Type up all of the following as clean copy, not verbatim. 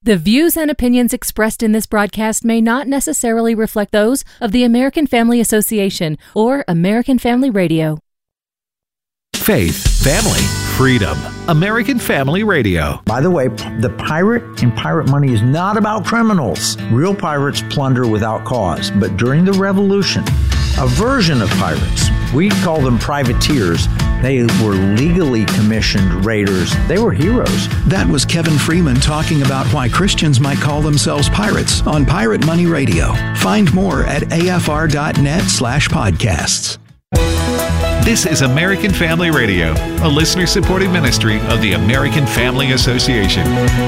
The views and opinions expressed in this broadcast may not necessarily reflect those of the American Family Association or American Family Radio. Faith, family, freedom. American Family Radio. By the way, the pirate in Pirate Money is not about criminals. Real pirates plunder without cause. But during the Revolution, a version of pirates, we call them privateers, they were legally commissioned raiders. They were heroes. That was Kevin Freeman talking about why Christians might call themselves pirates on Pirate Money Radio. Find more at afr.net/podcasts. This is American Family Radio, a listener-supported ministry of the American Family Association.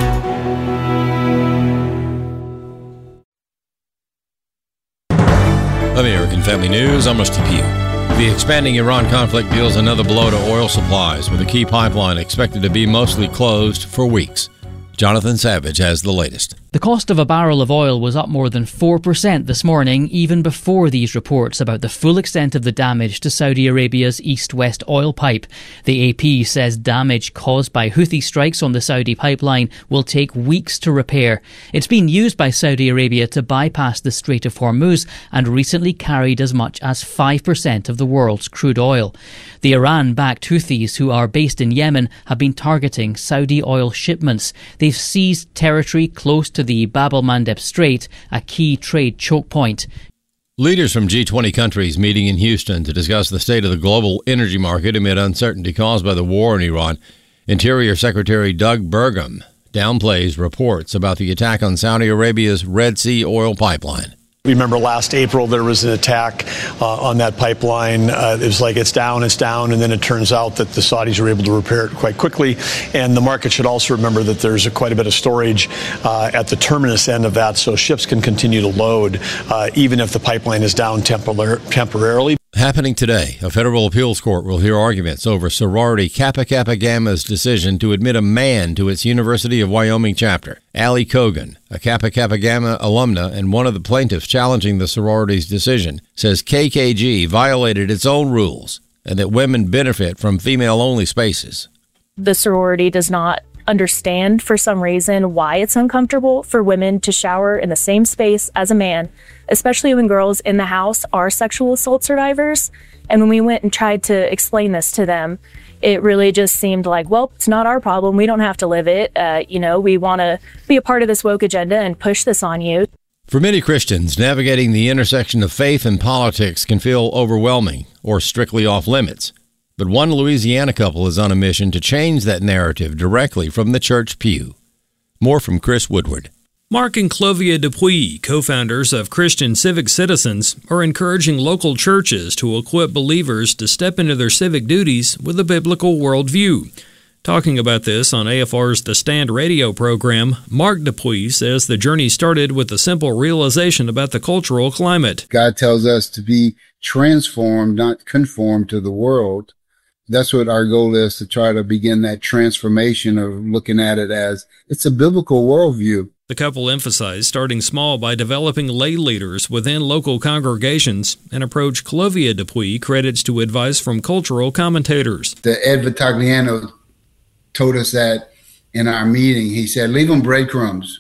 American Family News, I'm Rusty Pugh. The expanding Iran conflict deals another blow to oil supplies, with a key pipeline expected to be mostly closed for weeks. Jonathan Savage has the latest. The cost of a barrel of oil was up more than 4% this morning, even before these reports about the full extent of the damage to Saudi Arabia's east-west oil pipe. The AP says damage caused by Houthi strikes on the Saudi pipeline will take weeks to repair. It's been used by Saudi Arabia to bypass the Strait of Hormuz and recently carried as much as 5% of the world's crude oil. The Iran-backed Houthis, who are based in Yemen, have been targeting Saudi oil shipments. They've seized territory close to the Bab el-Mandeb Strait, a key trade choke point. Leaders from G20 countries meeting in Houston to discuss the state of the global energy market amid uncertainty caused by the war in Iran. Interior Secretary Doug Burgum downplays reports about the attack on Saudi Arabia's Red Sea oil pipeline. Remember last April there was an attack on that pipeline. It was like it's down, and then it turns out that the Saudis were able to repair it quite quickly. And the market should also remember that there's quite a bit of storage at the terminus end of that, so ships can continue to load even if the pipeline is down temporarily. Happening today, a federal appeals court will hear arguments over sorority Kappa Kappa Gamma's decision to admit a man to its University of Wyoming chapter. Allie Kogan, a Kappa Kappa Gamma alumna and one of the plaintiffs challenging the sorority's decision, says KKG violated its own rules and that women benefit from female-only spaces. The sorority does not understand for some reason why it's uncomfortable for women to shower in the same space as a man, especially when girls in the house are sexual assault survivors. And when we went and tried to explain this to them, it really just seemed like, well, it's not our problem. We don't have to live it. We want to be a part of this woke agenda and push this on you. For many Christians, navigating the intersection of faith and politics can feel overwhelming or strictly off limits. But one Louisiana couple is on a mission to change that narrative directly from the church pew. More from Chris Woodward. Mark and Clovia Dupuis, co-founders of Christian Civic Citizens, are encouraging local churches to equip believers to step into their civic duties with a biblical worldview. Talking about this on AFR's The Stand radio program, Mark Dupuis says the journey started with a simple realization about the cultural climate. God tells us to be transformed, not conformed to the world. That's what our goal is, to try to begin that transformation of looking at it as it's a biblical worldview. The couple emphasized starting small by developing lay leaders within local congregations, an approach Clovia Dupuis credits to advice from cultural commentators. The Ed Vitagliano told us that in our meeting. He said, leave them breadcrumbs.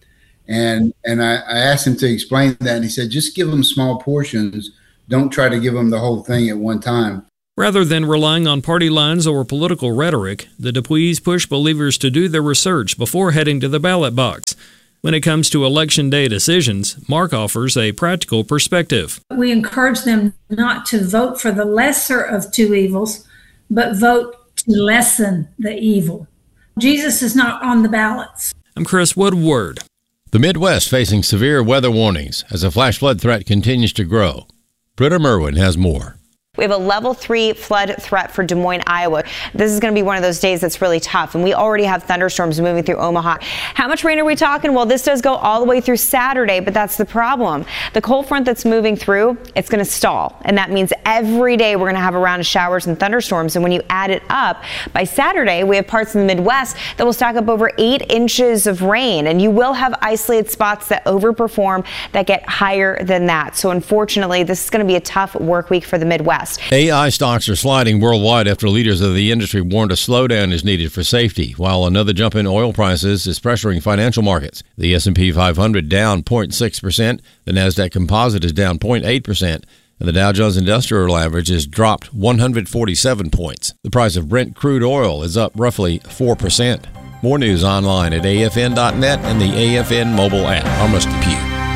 And I asked him to explain that, and he said, just give them small portions. Don't try to give them the whole thing at one time. Rather than relying on party lines or political rhetoric, the Dupuis push believers to do their research before heading to the ballot box. When it comes to Election Day decisions, Mark offers a practical perspective. We encourage them not to vote for the lesser of two evils, but vote to lessen the evil. Jesus is not on the ballots. I'm Chris Woodward. The Midwest facing severe weather warnings as a flash flood threat continues to grow. Britta Merwin has more. We have a level 3 flood threat for Des Moines, Iowa. This is going to be one of those days that's really tough, and we already have thunderstorms moving through Omaha. How much rain are we talking? Well, this does go all the way through Saturday, but that's the problem. The cold front that's moving through, it's going to stall, and that means every day we're going to have a round of showers and thunderstorms, and when you add it up, by Saturday, we have parts in the Midwest that will stack up over 8 inches of rain, and you will have isolated spots that overperform that get higher than that. So unfortunately, this is going to be a tough work week for the Midwest. fast. AI stocks are sliding worldwide after leaders of the industry warned a slowdown is needed for safety, while another jump in oil prices is pressuring financial markets. The S&P 500 down 0.6%, the Nasdaq Composite is down 0.8%, and the Dow Jones Industrial Average has dropped 147 points. The price of Brent crude oil is up roughly 4%. More news online at afn.net and the AFN mobile app. I'm Rusty Pugh.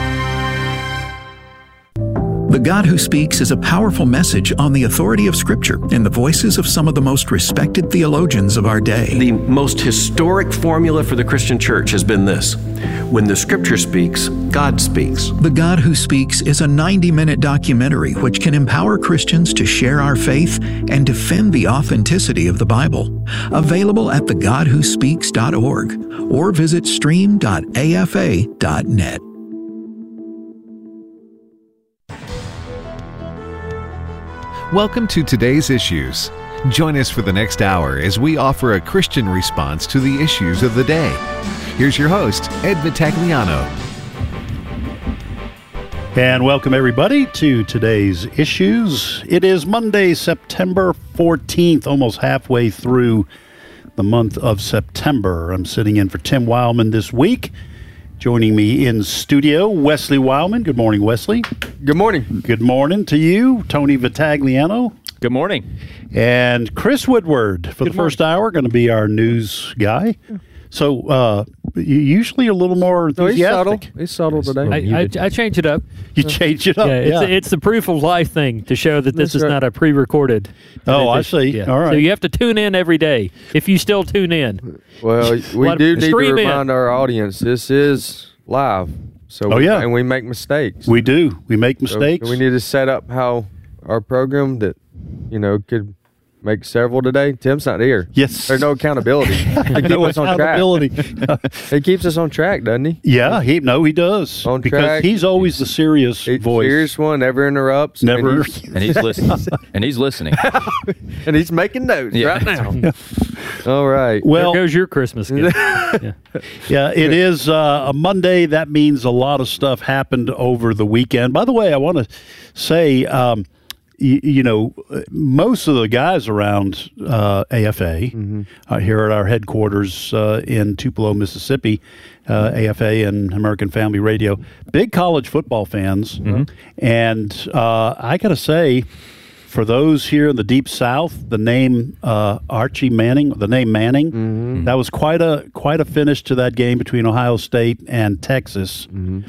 The God Who Speaks is a powerful message on the authority of Scripture in the voices of some of the most respected theologians of our day. The most historic formula for the Christian church has been this: when the Scripture speaks, God speaks. The God Who Speaks is a 90-minute documentary which can empower Christians to share our faith and defend the authenticity of the Bible. Available at thegodwhospeaks.org or visit stream.afa.net. Welcome to Today's Issues. Join us for the next hour as we offer a Christian response to the issues of the day. Here's your host, Ed Vitagliano. And welcome everybody to Today's Issues. It is Monday, September 14th, almost halfway through the month of September. I'm sitting in for Tim Wildman this week. Joining me in studio, Wesley Wildman. Good morning, Wesley. Good morning. Good morning to you, Tony Vitagliano. Good morning. And Chris Woodward for the first hour, going to be our news guy. So you usually a little more enthusiastic. He's subtle today. I change it up. You change it up. Yeah, it's the proof of life thing to show that this is not a pre-recorded. Oh, I see. Yeah. All right. So you have to tune in every day if you still tune in. Well, we do need to remind our audience this is live. So and we make mistakes. We do. We make mistakes. So we need to set up how our program that could make several today. Tim's not here. Yes. There's no accountability. No accountability. He keeps us on track, doesn't he? Yeah, he does. On because track. He's always the serious voice. Serious one, never interrupts. Never. And he's listening. And he's listening. And he's making notes right now. All right. Well, there goes your Christmas gift. Yeah, it is a Monday. That means a lot of stuff happened over the weekend. By the way, I want to say, most of the guys around AFA here at our headquarters in Tupelo, Mississippi, AFA and American Family Radio, big college football fans. And I got to say, for those here in the Deep South, the name Archie Manning, that was quite a finish to that game between Ohio State and Texas.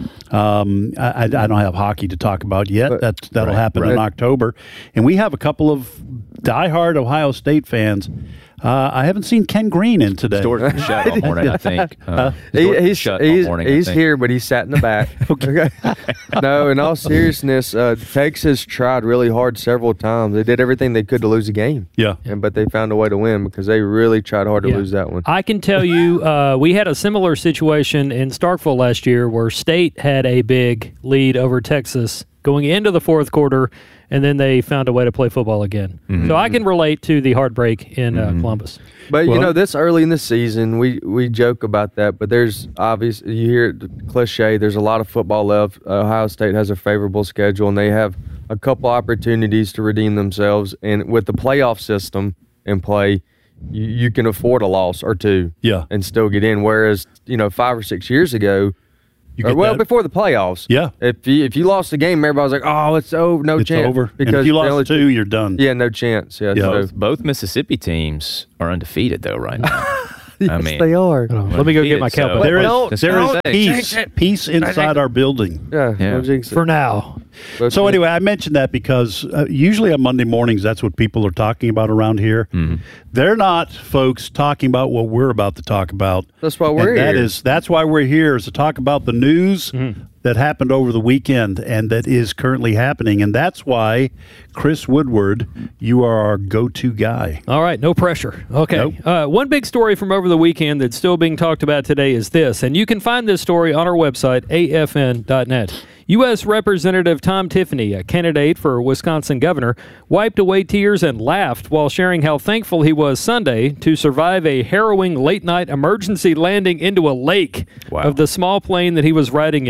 I don't have hockey to talk about yet. That'll happen in October. And we have a couple of diehard Ohio State fans. I haven't seen Ken Green in today. Store's shut all morning, I think. He's here, but he sat in the back. Okay. No, in all seriousness, Texas tried really hard several times. They did everything they could to lose a game. Yeah. But they found a way to win because they really tried hard to lose that one. I can tell you, we had a similar situation in Starkville last year where State had a big lead over Texas going into the fourth quarter, and then they found a way to play football again. So I can relate to the heartbreak in Columbus. But, this early in the season, we joke about that, but there's obviously, you hear it, the cliche, there's a lot of football left. Ohio State has a favorable schedule, and they have a couple opportunities to redeem themselves. And with the playoff system in play, you can afford a loss or two and still get in. Whereas, 5 or 6 years ago, before the playoffs. Yeah. If you lost the game, everybody was like, "Oh, it's over, no chance." It's over. Because and if you lost two, you're done. Yeah, no chance. Yeah. So. Both Mississippi teams are undefeated though right now. Yes, they are. Let me go get my cap. There is peace inside our building. Yeah. For now. So anyway, I mentioned that because usually on Monday mornings, that's what people are talking about around here. They're not, folks, talking about what we're about to talk about. That's why we're here. That's why we're here, is to talk about the news that happened over the weekend and that is currently happening. And that's why, Chris Woodward, you are our go-to guy. All right, no pressure. Okay. Nope. One big story from over the weekend that's still being talked about today is this, and you can find this story on our website, afn.net. U.S. Representative Tom Tiffany, a candidate for Wisconsin governor, wiped away tears and laughed while sharing how thankful he was Sunday to survive a harrowing late-night emergency landing into a lake of the small plane that he was riding in.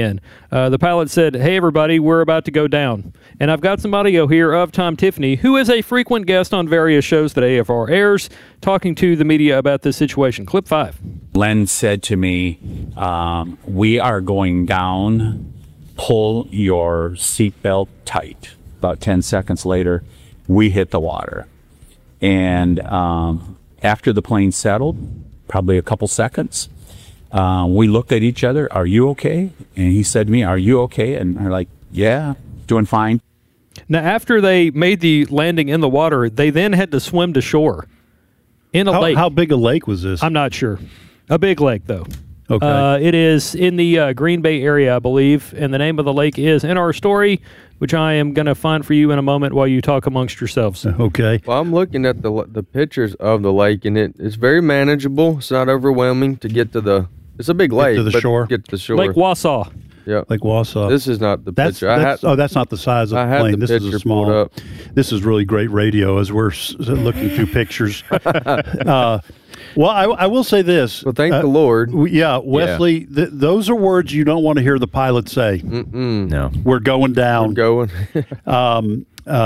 The pilot said, "Hey, everybody, we're about to go down." And I've got some audio here of Tom Tiffany, who is a frequent guest on various shows that AFR airs, talking to the media about this situation. Clip 5. Len said to me, "We are going down. Pull your seatbelt tight." About 10 seconds later, we hit the water. And after the plane settled, probably a couple seconds, we looked at each other. "Are you okay?" And he said to me, "Are you okay?" And I'm like, "Yeah, doing fine." Now, after they made the landing in the water, they then had to swim to shore in a lake. How big a lake was this? I'm not sure. A big lake, though. Okay. It is in the Green Bay area, I believe, and the name of the lake is in our story, which I am going to find for you in a moment while you talk amongst yourselves. Okay. Well, I'm looking at the pictures of the lake, and it's very manageable. It's not overwhelming to get to the. It's a big lake. to the but shore? Get to the shore. Lake Wausau. Yeah. Lake Wausau. This is not the That's, picture. that's not the size of I the had plane. the This is a picture small. pulled up. This is really great radio as we're looking through pictures. Well, I will say this. Well, thank the Lord. Wesley, those are words you don't want to hear the pilot say. No. We're going down. We're going.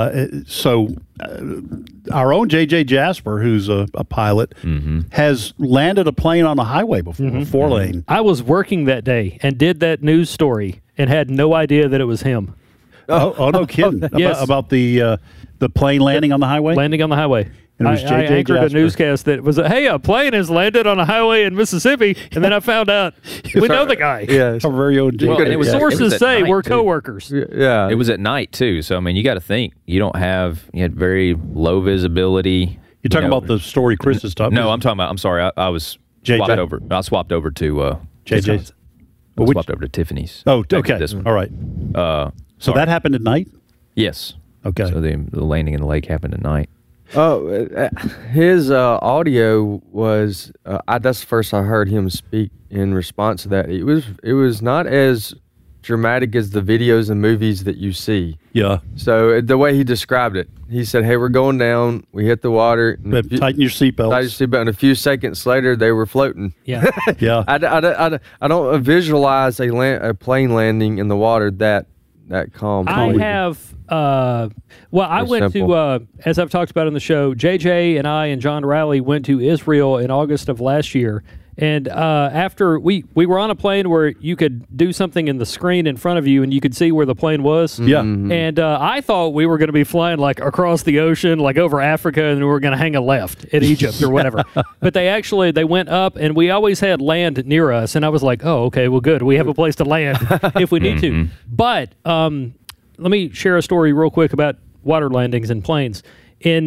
Our own J.J. Jasper, who's a pilot, has landed a plane on a highway before, 4 lane. I was working that day and did that news story and had no idea that it was him. Oh no kidding. Yes. About the plane landing on the highway? Landing on the highway. And it was I J.J. anchored Jasper. a newscast that was, hey, a plane has landed on a highway in Mississippi, and then I found out we know the guy. Yeah. Our very own J.J. Well, and it was- Sources at say night, we're too. coworkers. Yeah. It was at night, too. So, I mean, you got to think. You had very low visibility. You're talking about the story Chris is talking about? No, I'm talking about, I'm sorry, I was JJ? swapped over. I swapped over to JJ's. I swapped over to Tiffany's. Oh, Back to okay. This one. All right. So sorry. that happened at night? Yes. Okay. So the landing in the lake happened at night. Oh, his audio was. That's the first I heard him speak in response to that. It was not as dramatic as the videos and movies that you see. Yeah. So the way he described it, he said, "Hey, we're going down. We hit the water. But tighten your seatbelts." Tighten your seatbelt." And a few seconds later, they were floating. Yeah. Yeah. I don't visualize a plane landing in the water that calm. I have, I went to, as I've talked about on the show, JJ and I and John Riley went to Israel in August of last year. And after we were on a plane where you could do something in the screen in front of you and you could see where the plane was. Yeah. And I thought we were going to be flying like across the ocean, like over Africa, and we were going to hang a left in Egypt or whatever. But they went up, and we always had land near us. And I was like, oh, okay, well, good. We have a place to land if we need to. But let me share a story real quick about water landings and planes. In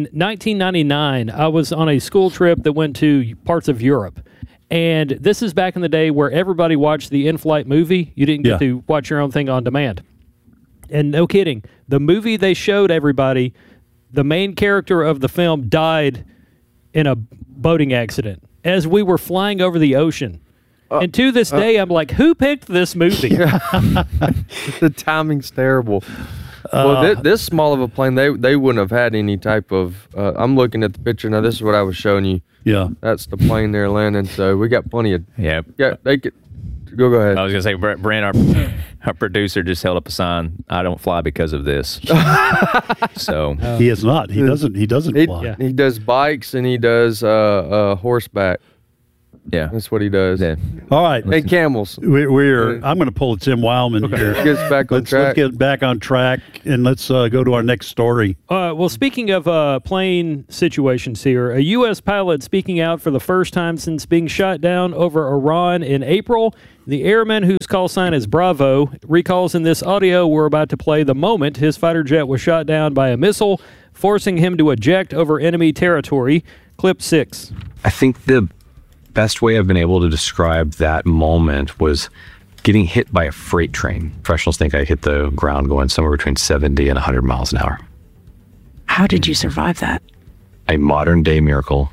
1999, I was on a school trip that went to parts of Europe. And this is back in the day where everybody watched the in-flight movie. You didn't get to watch your own thing on demand. And no kidding, the movie they showed everybody, the main character of the film died in a boating accident as we were flying over the ocean. And to this day, I'm like, who picked this movie? The timing's terrible. Well, this small of a plane, they wouldn't have had any type of. I'm looking at the picture now. This is what I was showing you. Yeah, that's the plane they're landing. So we got plenty of. Yeah, they could. Go ahead. I was gonna say, Brent, our producer just held up a sign. I don't fly because of this. So he is not. He doesn't. He doesn't fly. Yeah. He does bikes and he does horseback. Yeah, that's what he does. Yeah. All right, and camels. We're. I'm going to pull a Tim Wildman here. Get us back on track. Let's get back on track, and let's go to our next story. Well, speaking of plane situations here, a U.S. pilot speaking out for the first time since being shot down over Iran in April. The airman, whose call sign is Bravo, recalls in this audio we're about to play the moment his fighter jet was shot down by a missile, forcing him to eject over enemy territory. Clip 6. I think the best way I've been able to describe that moment was getting hit by a freight train. Professionals think I hit the ground going somewhere between 70 and 100 miles an hour. How did you survive that? A modern day miracle.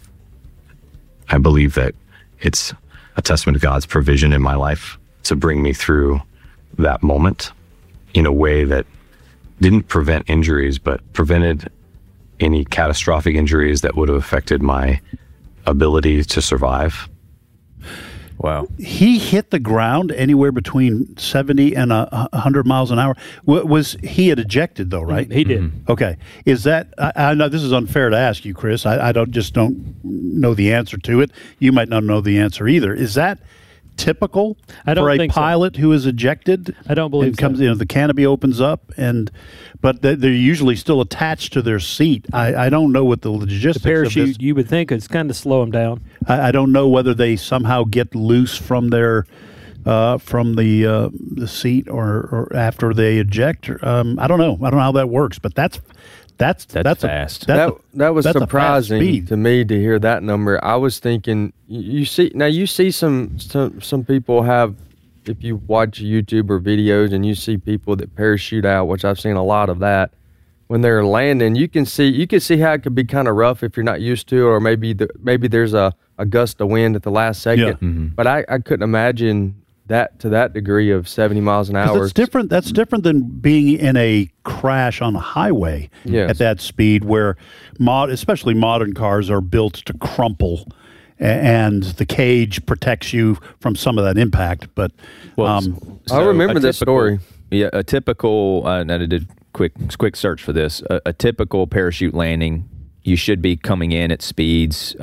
I believe that it's a testament to God's provision in my life to bring me through that moment in a way that didn't prevent injuries, but prevented any catastrophic injuries that would have affected my ability to survive. Wow. He hit the ground anywhere between 70 and 100 miles an hour. He had ejected, though, right? He did. Okay. Is that, I know this is unfair to ask you, Chris. I don't know the answer to it. You might not know the answer either. Is that typical for a pilot who is ejected? I don't believe so. The canopy opens up, but they're usually still attached to their seat. I don't know what the logistics The parachute, of this. you would think, it's kind of slow them down. I don't know whether they somehow get loose from their from the seat or after they eject. I don't know. I don't know how that works, but that's fast. That was that's a fast surprising speed. to me to hear that number. I was thinking, you see some people have, if you watch YouTube or videos and you see people that parachute out, which I've seen a lot of that, when they're landing, you can see how it could be kind of rough if you're not used to, or maybe there's a gust of wind at the last second. Yeah. Mm-hmm. But I couldn't imagine that to that degree of 70 miles an hour. That's different. That's different than being in a crash on a highway at that speed, where especially modern cars are built to crumple, and the cage protects you from some of that impact. But I remember this story. Yeah, a typical. I did a quick search for this. A typical parachute landing, you should be coming in at speeds.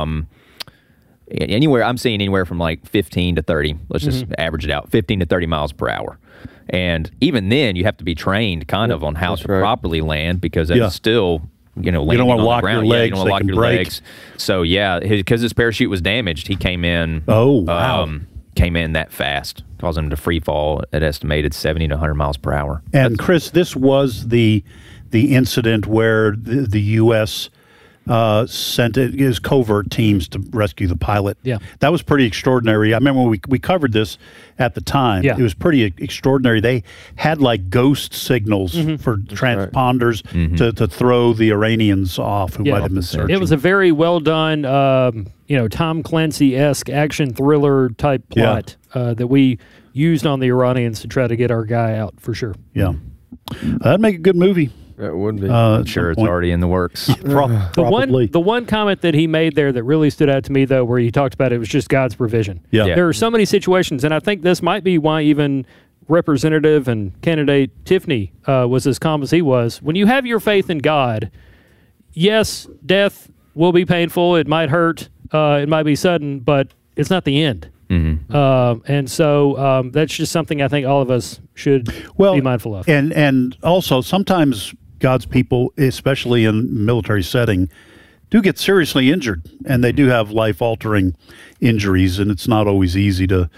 I'm seeing anywhere from like 15 to 30. Let's just average it out, 15 to 30 miles per hour. And even then, you have to be trained kind of on how to properly land, because that's still, landing you don't want to on lock the ground. your legs. You don't want to lock your break. legs. So because his parachute was damaged, he came in. Oh, wow. Came in that fast, causing him to free fall at estimated 70 to 100 miles per hour. And Chris, this was the incident where the U.S. Sent his covert teams to rescue the pilot. Yeah. That was pretty extraordinary. I remember when we covered this at the time. Yeah. It was pretty extraordinary. They had like ghost signals for transponders to throw the Iranians off who might have been searching. It was a very well done, Tom Clancy-esque action thriller type plot that we used on the Iranians to try to get our guy out, for sure. Yeah. That'd make a good movie. That would be. I'm sure it's already in the works. Probably. The one comment that he made there that really stood out to me, though, where he talked about it was just God's provision. Yeah. There are so many situations, and I think this might be why even Representative and candidate Tiffany was as calm as he was. When you have your faith in God, yes, death will be painful. It might hurt. It might be sudden, but it's not the end. And so that's just something I think all of us should be mindful of. And also, sometimes God's people, especially in military setting, do get seriously injured, and they do have life-altering injuries, and it's not always easy to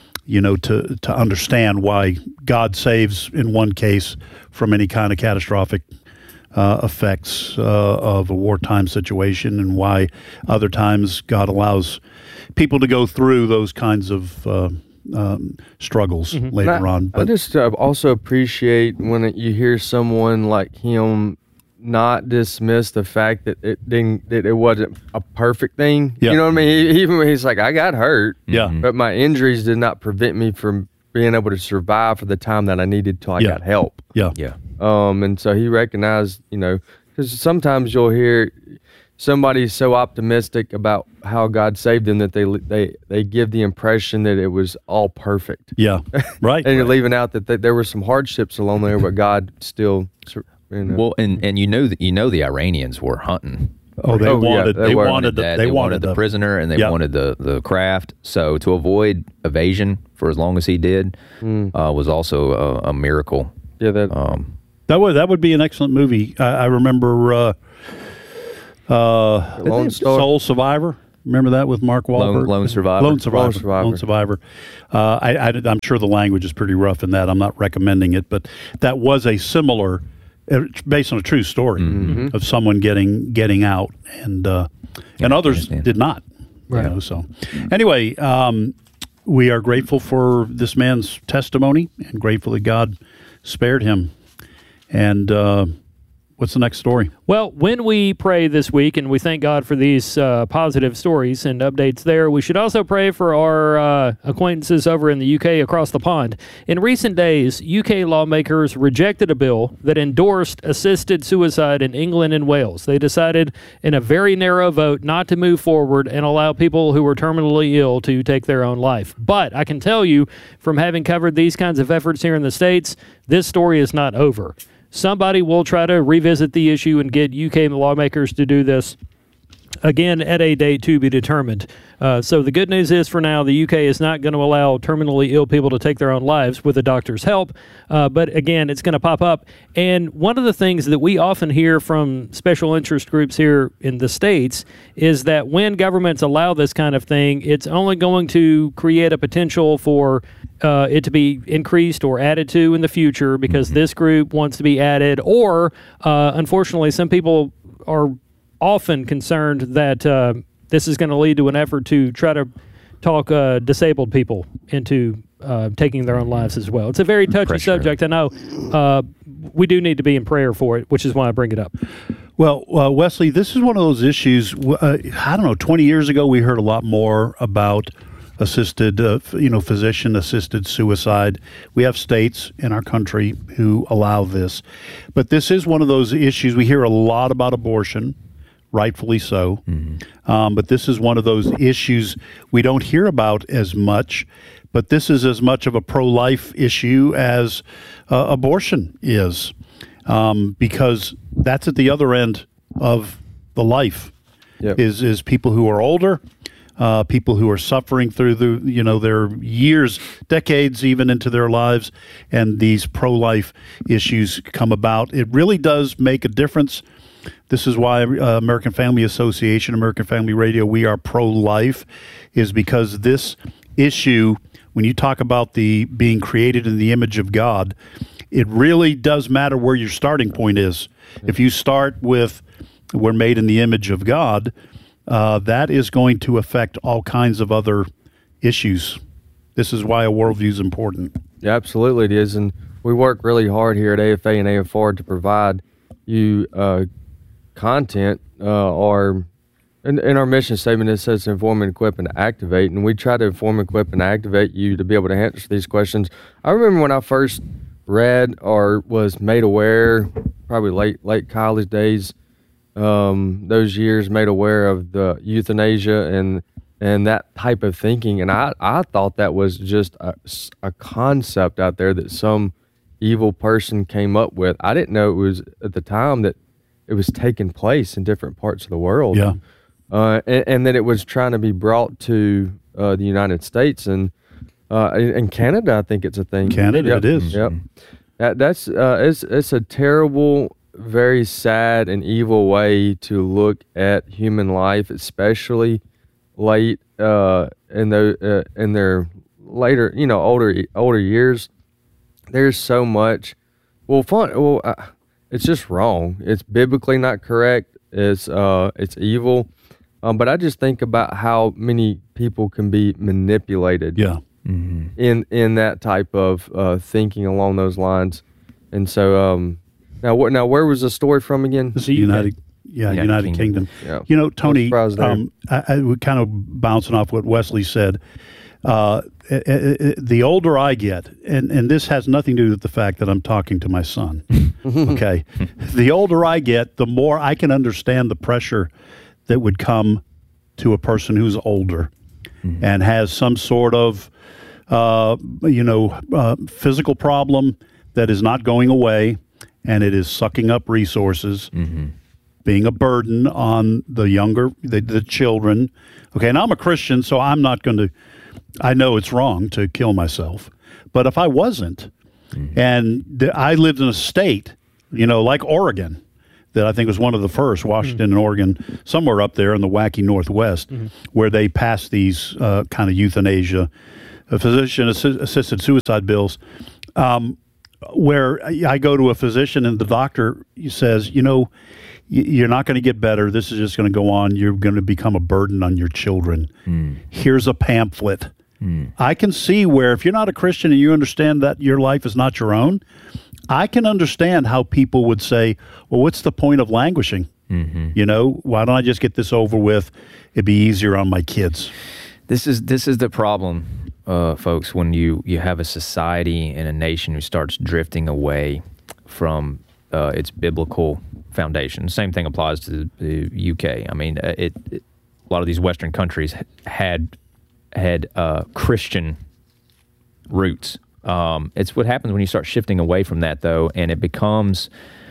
understand why God saves in one case from any kind of catastrophic effects of a wartime situation, and why other times God allows people to go through those kinds of struggles later on. But I just also appreciate when you hear someone like him not dismiss the fact that it wasn't a perfect thing. Yeah. You know what I mean? Even when he's like, I got hurt, but my injuries did not prevent me from being able to survive for the time that I needed till I got help. Yeah. And so he recognized, because sometimes you'll hear somebody's so optimistic about how God saved them that they give the impression that it was all perfect. Yeah, right. And you're leaving out that there were some hardships along there, but God still. Well, and the Iranians were hunting. They wanted the prisoner, and they wanted the craft. So to avoid evasion for as long as he did was also a miracle. Yeah, that would be an excellent movie. I remember Soul Survivor. Remember that with Mark Wahlberg? Lone Survivor. Lone Survivor. I'm sure the language is pretty rough in that. I'm not recommending it, but that was a similar, based on a true story of someone getting out, and others did not. Right. So anyway, we are grateful for this man's testimony, and grateful that God spared him. And What's the next story? Well, when we pray this week, and we thank God for these positive stories and updates there, we should also pray for our acquaintances over in the UK across the pond. In recent days, UK lawmakers rejected a bill that endorsed assisted suicide in England and Wales. They decided in a very narrow vote not to move forward and allow people who were terminally ill to take their own life. But I can tell you, from having covered these kinds of efforts here in the States, this story is not over. Somebody will try to revisit the issue and get UK lawmakers to do this again at a date to be determined. So the good news is, for now, the UK is not going to allow terminally ill people to take their own lives with a doctor's help. But again, it's going to pop up. And one of the things that we often hear from special interest groups here in the States is that when governments allow this kind of thing, it's only going to create a potential for it to be increased or added to in the future because this group wants to be added. Or, unfortunately, some people are often concerned that this is going to lead to an effort to try to talk disabled people into taking their own lives as well. It's a very touchy subject. I know we do need to be in prayer for it, which is why I bring it up. Well, Wesley, this is one of those issues, I don't know, 20 years ago we heard a lot more about assisted, physician-assisted suicide. We have states in our country who allow this. But this is one of those issues. We hear a lot about abortion, rightfully so. But this is one of those issues we don't hear about as much. But this is as much of a pro-life issue as abortion is, because that's at the other end of the life. Is people who are older, people who are suffering through their years, decades even into their lives, and these pro-life issues come about. It really does make a difference. This is why American Family Association, American Family Radio, we are pro-life, is because this issue, when you talk about the being created in the image of God, it really does matter where your starting point is. If you start with we're made in the image of God, that is going to affect all kinds of other issues. This is why a worldview is important. Yeah, absolutely it is. And we work really hard here at AFA and AFR to provide you content, or in our mission statement it says inform and equip and activate, and we try to inform, equip, and activate you to be able to answer these questions. I remember when I first read or was made aware, probably late college days, those years, made aware of the euthanasia and that type of thinking, and I thought that was just a concept out there that some evil person came up with. I didn't know it was at the time that it was taking place in different parts of the world. Yeah. And that it was trying to be brought to the United States and Canada. I think it's a thing. Canada, it is. Yep. That's it's a terrible, very sad and evil way to look at human life, especially late in their later, older years. There's so much. It's just wrong. It's biblically not correct. It's evil. But I just think about how many people can be manipulated. Yeah. In that type of thinking along those lines. And so now where was the story from again? This is United Kingdom. Yeah. Tony, I would kind of bouncing off what Wesley said. The older I get, and this has nothing to do with the fact that I'm talking to my son, okay? The older I get, the more I can understand the pressure that would come to a person who's older and has some sort of, physical problem that is not going away, and it is sucking up resources, being a burden on the children. Okay, and I'm a Christian, so I'm not going to, I know it's wrong to kill myself, but if I wasn't, and I lived in a state, like Oregon, that I think was one of the first, Washington and Oregon, somewhere up there in the wacky Northwest, where they passed these kind of euthanasia, physician-assisted suicide bills, where I go to a physician and the doctor says, you're not going to get better. This is just going to go on. You're going to become a burden on your children. Here's a pamphlet. I can see where if you're not a Christian and you understand that your life is not your own, I can understand how people would say, well, what's the point of languishing? You know, why don't I just get this over with? It'd be easier on my kids. This is the problem, folks, when you have a society and a nation who starts drifting away from its biblical foundation. Same thing applies to the UK. I mean, a lot of these Western countries had Christian roots. It's what happens when you start shifting away from that, though, and it becomes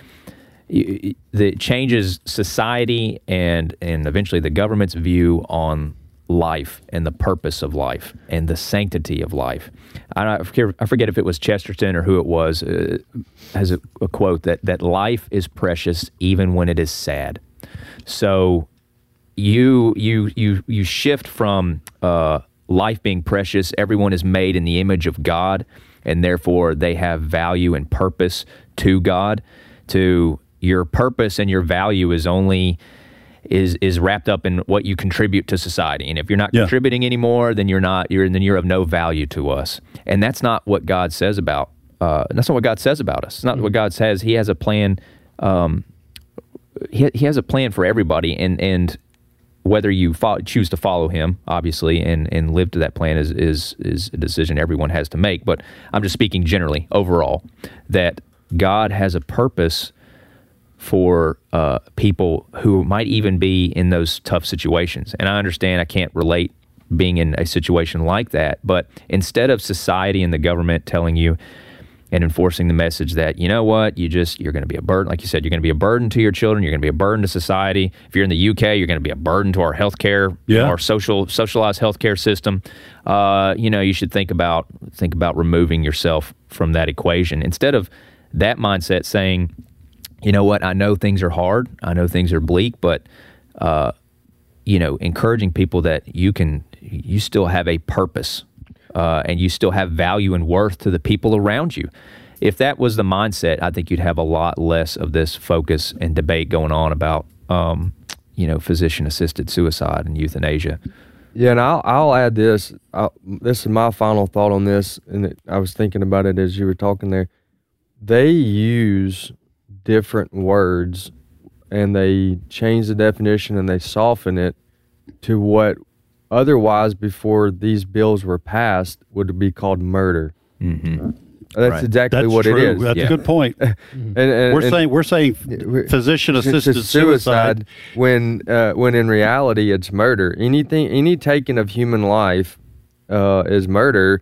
it changes society and eventually the government's view on life and the purpose of life and the sanctity of life. I forget if it was Chesterton or who it was, has a quote that life is precious even when it is sad. So you shift from life being precious, everyone is made in the image of God, and therefore they have value and purpose to God, to your purpose and your value is only is wrapped up in what you contribute to society. And if you're not contributing anymore, then you're of no value to us. And that's not what God says about that's not what God says about us. It's not what God says. He has a plan. He has a plan for everybody, and whether you choose to follow Him, obviously, and live to that plan is a decision everyone has to make. But I'm just speaking generally, overall, that God has a purpose for people who might even be in those tough situations. And I understand I can't relate being in a situation like that, but instead of society and the government telling you and enforcing the message that, you know what, you're going to be a burden, like you said, you're going to be a burden to your children, you're going to be a burden to society. If you're in the UK, you're going to be a burden to our healthcare, our socialized healthcare system. You should think about removing yourself from that equation. Instead of that mindset saying, you know what, I know things are hard, I know things are bleak, but encouraging people that you still have a purpose. And you still have value and worth to the people around you. If that was the mindset, I think you'd have a lot less of this focus and debate going on about, physician-assisted suicide and euthanasia. Yeah, and I'll add this. This is my final thought on this, and I was thinking about it as you were talking there. They use different words, and they change the definition, and they soften it to what otherwise, before these bills were passed, would be called murder. Mm-hmm. That's exactly what true. it is. That's a good point. and we're saying physician-assisted suicide when in reality it's murder. Any taking of human life is murder,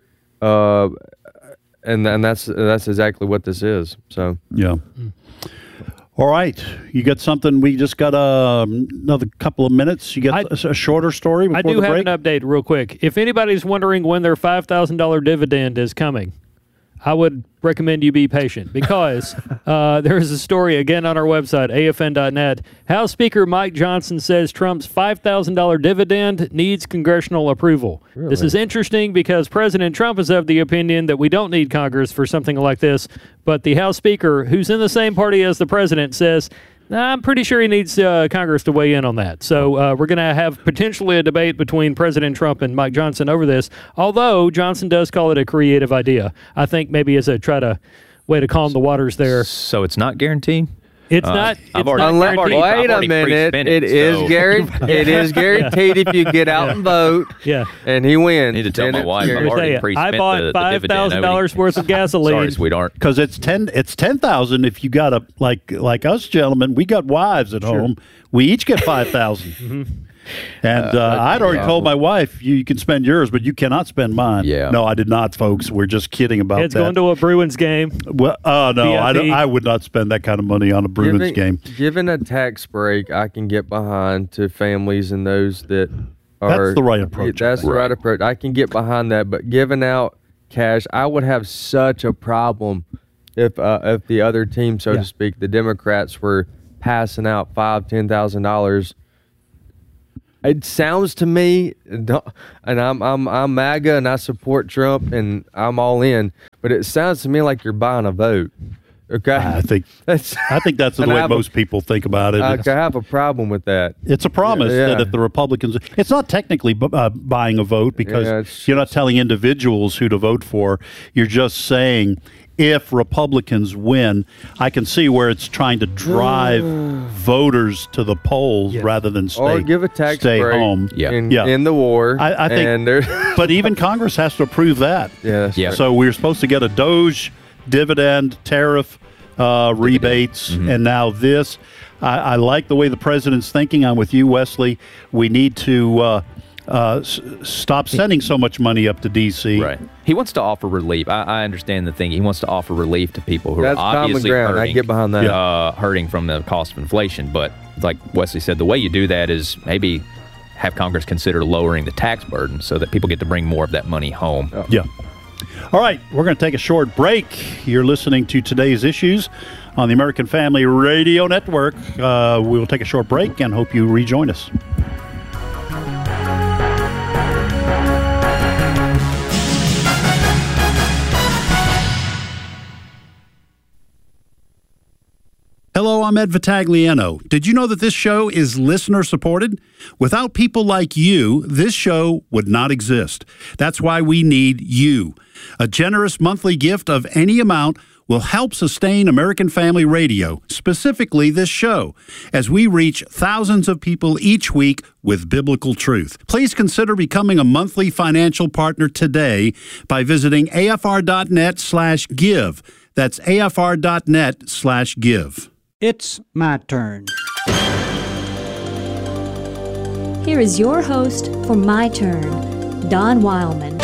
and that's exactly what this is. So yeah. All right. You got something? We just got another couple of minutes. You got a shorter story before the break? I do have an update real quick. If anybody's wondering when their $5,000 dividend is coming, I would recommend you be patient because there's a story again on our website, afn.net. House Speaker Mike Johnson says Trump's $5,000 dividend needs congressional approval. Really? This is interesting because President Trump is of the opinion that we don't need Congress for something like this, but the House Speaker, who's in the same party as the president, says, I'm pretty sure he needs Congress to weigh in on that. So we're going to have potentially a debate between President Trump and Mike Johnson over this, although Johnson does call it a creative idea. I think maybe as a way to calm the waters there. So it's not guaranteed? It's not. I've already wait a minute. It is guaranteed if you get out and vote. Yeah. And he wins. I need to tell my wife I've already pre-spent I bought $5,000 worth of gasoline. Sorry, sweetheart. Because it's $10,000 if you got like us gentlemen. We got wives at home. We each get $5,000. And I'd already told my wife, you can spend yours, but you cannot spend mine. Yeah. No, I did not, folks. We're just kidding about that. It's going to a Bruins game. Well, no, I would not spend that kind of money on a Bruins game. Given a tax break, I can get behind to families and those that are. That's the right approach. That's the right approach. I can get behind that, but giving out cash, I would have such a problem if the other team, so to speak, the Democrats, were passing out $5,000-$10,000. It sounds to me, and I'm MAGA and I support Trump and I'm all in, but it sounds to me like you're buying a vote. Okay, I think that's the way most people think about it. I have a problem with that. It's a promise that if the Republicans, it's not technically buying a vote because you're not telling individuals who to vote for. You're just saying if Republicans win, I can see where it's trying to drive voters to the polls rather than or give a tax break home. In the war. I think, but even Congress has to approve that. So we're supposed to get a DOGE dividend tariff rebates, and now this. I like the way the president's thinking. I'm with you, Wesley. We need to stop sending so much money up to D.C. Right. He wants to offer relief. I understand the thing. He wants to offer relief to people who That's are obviously common ground. hurting. I get behind that. Hurting from the cost of inflation. But like Wesley said, the way you do that is maybe have Congress consider lowering the tax burden so that people get to bring more of that money home. Yeah. All right, we're going to take a short break. You're listening to Today's Issues on the American Family Radio Network. We will take a short break and hope you rejoin us. Hello, I'm Ed Vitagliano. Did you know that this show is listener-supported? Without people like you, this show would not exist. That's why we need you. A generous monthly gift of any amount will help sustain American Family Radio, specifically this show, as we reach thousands of people each week with biblical truth. Please consider becoming a monthly financial partner today by visiting afr.net/give. That's afr.net/give. It's my turn. Here is your host for My Turn, Don Wildman.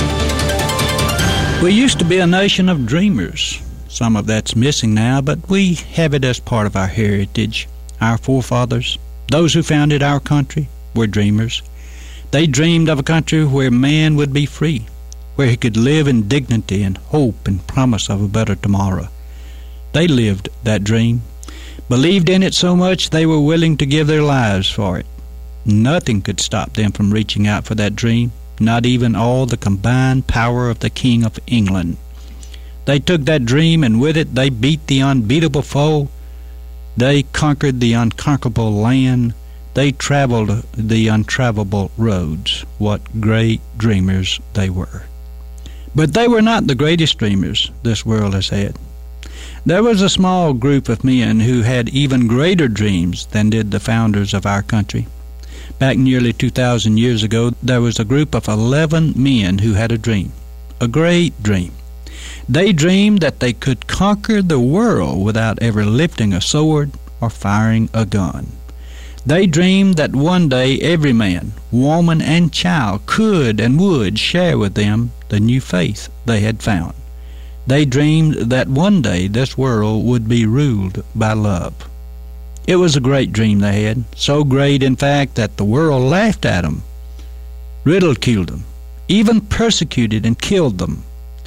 We used to be a nation of dreamers. Some of that's missing now, but we have it as part of our heritage. Our forefathers, those who founded our country, were dreamers. They dreamed of a country where man would be free, where he could live in dignity and hope and promise of a better tomorrow. They lived that dream, believed in it so much they were willing to give their lives for it. Nothing could stop them from reaching out for that dream, not even all the combined power of the King of England. They took that dream, and with it they beat the unbeatable foe. They conquered the unconquerable land. They traveled the untravelable roads. What great dreamers they were. But they were not the greatest dreamers this world has had. There was a small group of men who had even greater dreams than did the founders of our country. Back nearly 2,000 years ago, there was a group of 11 men who had a dream, a great dream. They dreamed that they could conquer the world without ever lifting a sword or firing a gun. They dreamed that one day every man, woman, and child could and would share with them the new faith they had found. They dreamed that one day this world would be ruled by love. It was a great dream they had, so great, in fact, that the world laughed at them, ridiculed them, even persecuted and killed them.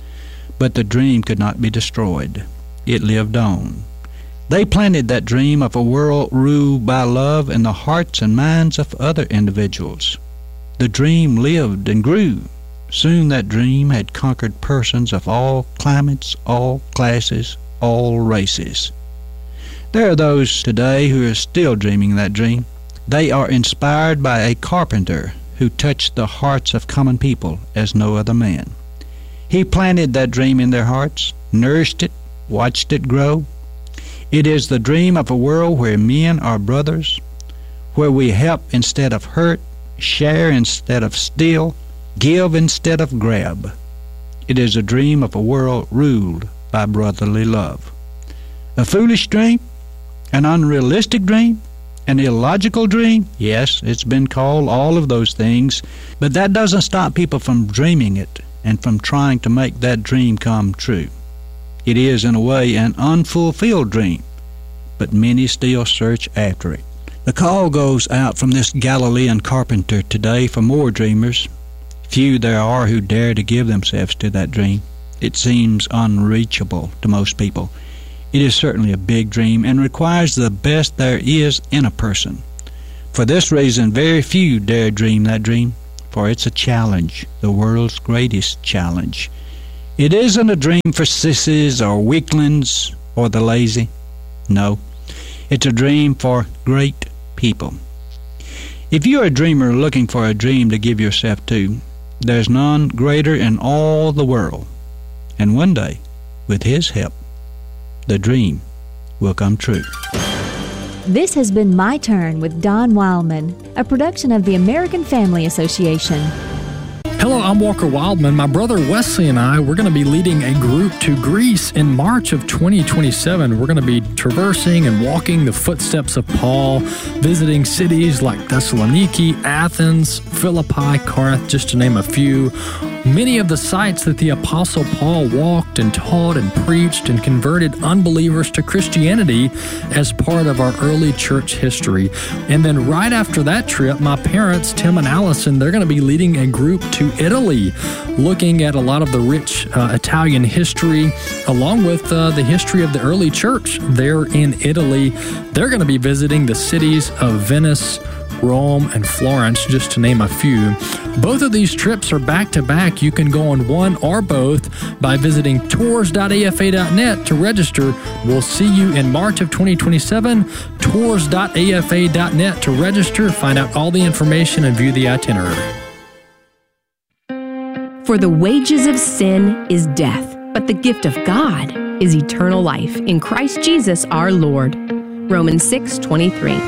But the dream could not be destroyed. It lived on. They planted that dream of a world ruled by love in the hearts and minds of other individuals. The dream lived and grew. Soon that dream had conquered persons of all climates, all classes, all races. There are those today who are still dreaming that dream. They are inspired by a carpenter who touched the hearts of common people as no other man. He planted that dream in their hearts, nourished it, watched it grow. It is the dream of a world where men are brothers, where we help instead of hurt, share instead of steal, give instead of grab. It is a dream of a world ruled by brotherly love. A foolish dream? An unrealistic dream? An illogical dream? Yes, it's been called all of those things, but that doesn't stop people from dreaming it and from trying to make that dream come true. It is, in a way, an unfulfilled dream, but many still search after it. The call goes out from this Galilean carpenter today for more dreamers. Few there are who dare to give themselves to that dream. It seems unreachable to most people. It is certainly a big dream and requires the best there is in a person. For this reason, very few dare dream that dream, for it's a challenge, the world's greatest challenge. It isn't a dream for sissies or weaklings, or the lazy. No, it's a dream for great people. If you're a dreamer looking for a dream to give yourself to, there's none greater in all the world. And one day, with His help, the dream will come true. This has been My Turn with Don Wildman, a production of the American Family Association. Hello, I'm Walker Wildman. My brother Wesley and I, we're going to be leading a group to Greece in March of 2027. We're going to be traversing and walking the footsteps of Paul, visiting cities like Thessaloniki, Athens, Philippi, Corinth, just to name a few. Many of the sites that the Apostle Paul walked and taught and preached and converted unbelievers to Christianity as part of our early church history. And then right after that trip, my parents, Tim and Allison, they're going to be leading a group to Italy, looking at a lot of the rich Italian history, along with the history of the early church there in Italy. They're going to be visiting the cities of Venice, Rome, and Florence, just to name a few. Both of these trips are back-to-back. You can go on one or both by visiting tours.afa.net to register. We'll see you in March of 2027. Tours.afa.net to register, find out all the information, and view the itinerary. For the wages of sin is death, but the gift of God is eternal life in Christ Jesus our Lord. Romans 6:23.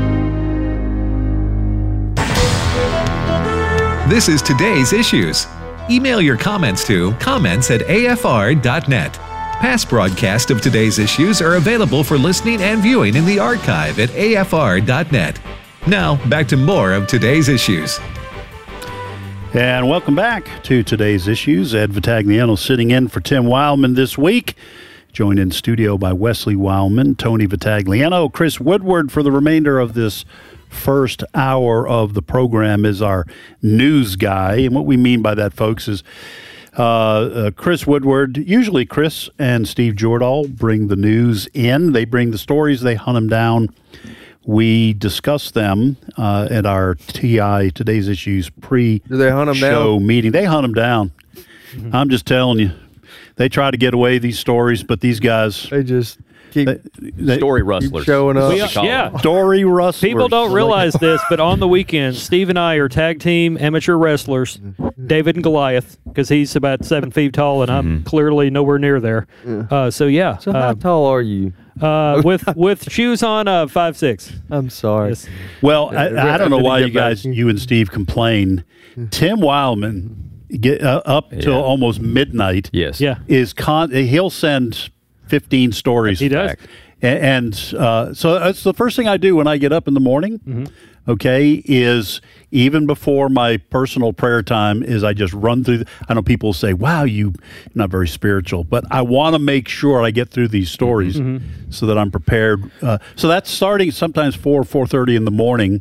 This is Today's Issues. Email your comments to comments@afr.net. Past broadcasts of Today's Issues are available for listening and viewing in the archive at afr.net. Now, back to more of Today's Issues. And welcome back to Today's Issues. Ed Vitagliano sitting in for Tim Wildman this week. Joined in studio by Wesley Wildman, Tony Vitagliano, Chris Woodward for the remainder of this first hour of the program is our news guy. And what we mean by that, folks, is Chris Woodward, usually Chris and Steve Jordahl bring the news in. They bring the stories, they hunt them down. We discuss them at our TI, Today's Issues, pre-show meeting. They hunt them down. Mm-hmm. I'm just telling you. They try to get away these stories, but these guys... They just keep story rustlers. Showing up. Story rustlers. People don't realize this, but on the weekend, Steve and I are tag team amateur wrestlers, David and Goliath, because he's about 7 feet tall, and I'm clearly nowhere near there. So how tall are you? With shoes on, 5'6". I'm sorry. Yes. Well, I don't know why you and Steve complain. Tim Wildman get up till almost midnight. Yes. Yeah. He'll send 15 stories. He does. And so that's the first thing I do when I get up in the morning. Okay, is even before my personal prayer time is I just run through. I know people say, wow, you're not very spiritual, but I want to make sure I get through these stories so that I'm prepared. So that's starting sometimes 4:30 in the morning.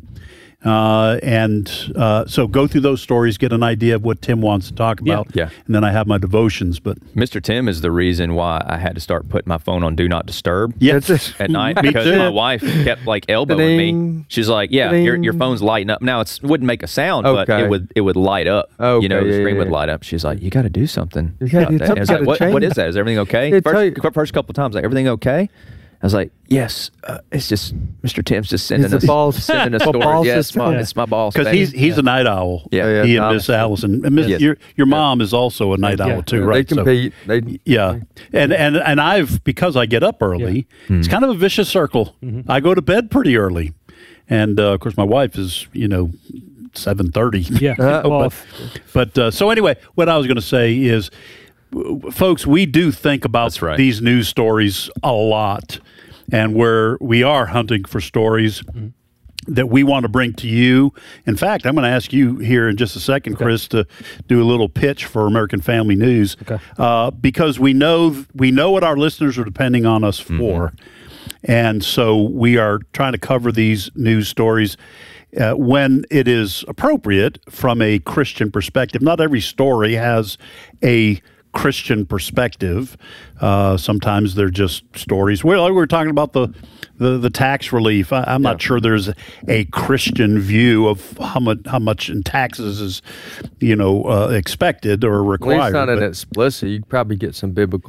So go through those stories, get an idea of what Tim wants to talk about. Yeah. And then I have my devotions. But Mr. Tim is the reason why I had to start putting my phone on Do Not Disturb at night, Me because too. my wife kept elbowing me. She's like, your phone's lighting up. Now it wouldn't make a sound, but it would light up. The screen would light up. She's like, you got to do something. I was like, what is that? Is everything okay? First couple of times, everything okay? I was like, yes, it's just Mr. Tim's just sending us stories. Yes, it's my boss. Because he's a night owl. Yeah. He and Miss Allison. And your mom is also a night owl too, right? They compete. And I've, because I get up early, it's kind of a vicious circle. I go to bed pretty early. And of course my wife is, 7:30. Yeah. So anyway, what I was going to say is, folks, we do think about these news stories a lot, and we are hunting for stories that we want to bring to you. In fact, I'm going to ask you here in just a second, Chris, to do a little pitch for American Family News, because we know what our listeners are depending on us for, and so we are trying to cover these news stories when it is appropriate from a Christian perspective. Not every story has a Christian perspective. Sometimes they're just stories. We're talking about the tax relief. I'm not sure there's a Christian view of how much in taxes is expected or required. Well, it's not an explicit. You probably get some biblical